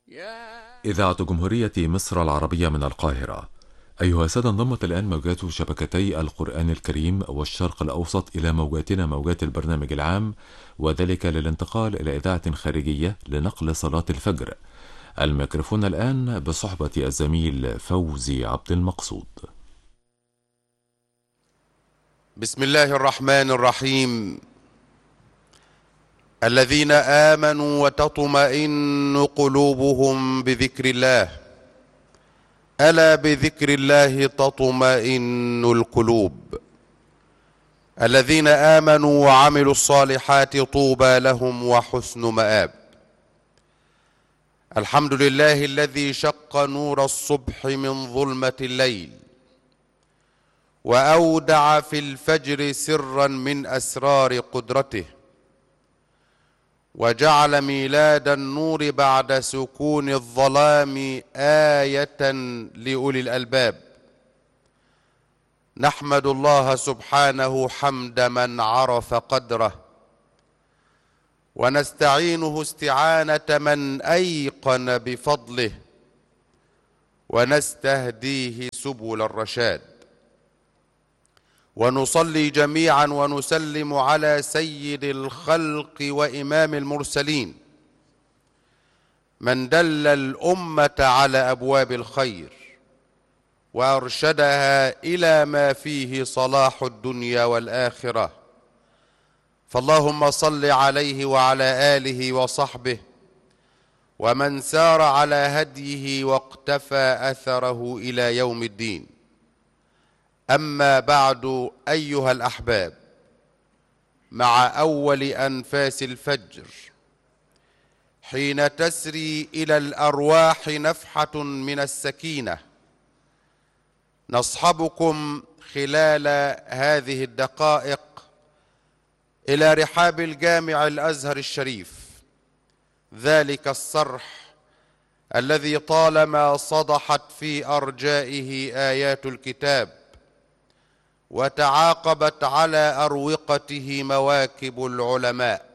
إذاعة جمهورية مصر العربية من القاهرة. أيها السادة، انضمت الآن موجات شبكتي القرآن الكريم والشرق الأوسط إلى موجاتنا، موجات البرنامج العام، وذلك للانتقال إلى إذاعة خارجية لنقل صلاة الفجر. الميكروفون الآن بصحبة الزميل فوزي عبد المقصود. بسم الله الرحمن الرحيم. الذين آمنوا وتطمئن قلوبهم بذكر الله، ألا بذكر الله تطمئن القلوب. الذين آمنوا وعملوا الصالحات طوبى لهم وحسن مآب. الحمد لله الذي شق نور الصبح من ظلمة الليل، وأودع في الفجر سرا من أسرار قدرته، وجعل ميلاد النور بعد سكون الظلام آية لأولي الألباب. نحمد الله سبحانه حمد من عرف قدره، ونستعينه استعانة من أيقن بفضله، ونستهديه سبل الرشاد. ونصلي جميعا ونسلم على سيد الخلق وإمام المرسلين، من دل الأمة على أبواب الخير وأرشدها إلى ما فيه صلاح الدنيا والآخرة. فاللهم صل عليه وعلى آله وصحبه ومن سار على هديه واقتفى أثره إلى يوم الدين. أما بعد، أيها الأحباب، مع أول أنفاس الفجر، حين تسري إلى الأرواح نفحة من السكينة، نصحبكم خلال هذه الدقائق إلى رحاب الجامع الأزهر الشريف، ذلك الصرح الذي طالما صدحت في أرجائه آيات الكتاب، وتعاقبت على أروقته مواكب العلماء،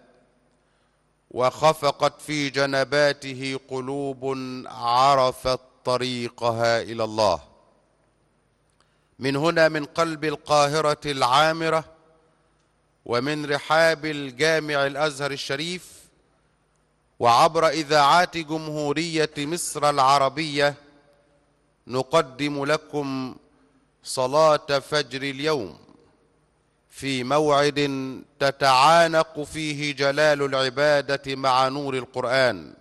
وخفقت في جنباته قلوب عرفت طريقها إلى الله. من هنا، من قلب القاهرة العامرة، ومن رحاب الجامع الأزهر الشريف، وعبر إذاعات جمهورية مصر العربية، نقدم لكم صلاة فجر اليوم في موعد تتعانق فيه جلال العبادة مع نور القرآن،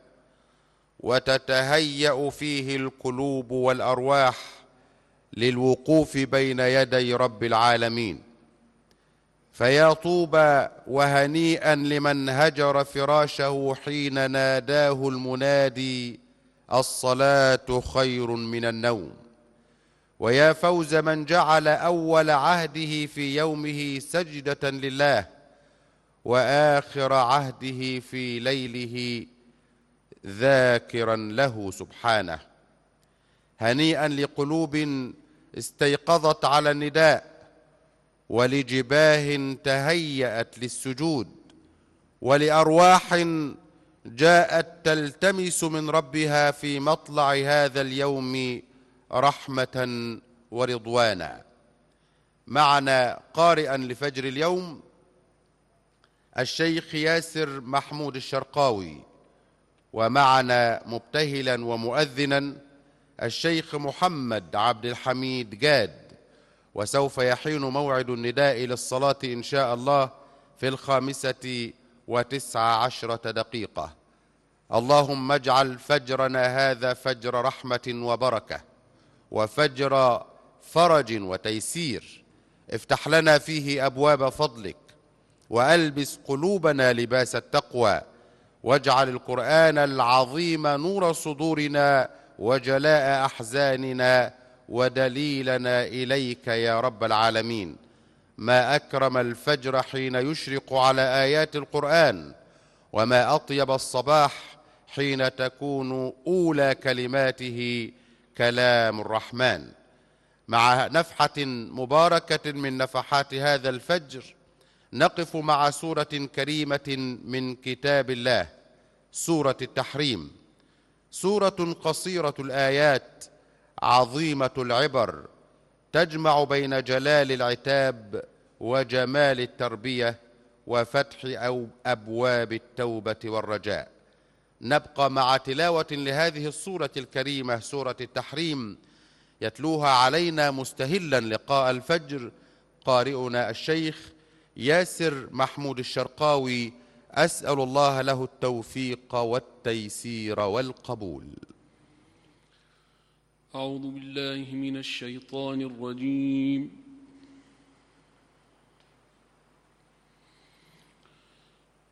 وتتهيأ فيه القلوب والأرواح للوقوف بين يدي رب العالمين. فيا طوبى وهنيئا لمن هجر فراشه حين ناداه المنادي: الصلاة خير من النوم. ويا فوز من جعل أول عهده في يومه سجدة لله، وآخر عهده في ليله ذاكرا له سبحانه. هنيئا لقلوب استيقظت على النداء، ولجباه تهيأت للسجود، ولأرواح جاءت تلتمس من ربها في مطلع هذا اليوم رحمة ورضوانا. معنا قارئا لفجر اليوم الشيخ ياسر محمود الشرقاوي، ومعنا مبتهلا ومؤذنا الشيخ محمد عبد الحميد جاد. وسوف يحين موعد النداء للصلاة إن شاء الله في 15:19. اللهم اجعل فجرنا هذا فجر رحمة وبركة، وفجر فرج وتيسير. افتح لنا فيه أبواب فضلك، وألبس قلوبنا لباس التقوى، واجعل القرآن العظيم نور صدورنا وجلاء أحزاننا ودليلنا إليك يا رب العالمين. ما أكرم الفجر حين يشرق على آيات القرآن، وما أطيب الصباح حين تكون أولى كلماته كلام الرحمن. مع نفحة مباركة من نفحات هذا الفجر، نقف مع سورة كريمة من كتاب الله، سورة التحريم. سورة قصيرة الآيات عظيمة العبر، تجمع بين جلال العتاب وجمال التربية وفتح أبواب التوبة والرجاء. نبقى مع تلاوة لهذه السورة الكريمة، سورة التحريم، يتلوها علينا مستهلا لقاء الفجر قارئنا الشيخ ياسر محمود الشرقاوي، أسأل الله له التوفيق والتيسير والقبول. أعوذ بالله من الشيطان الرجيم.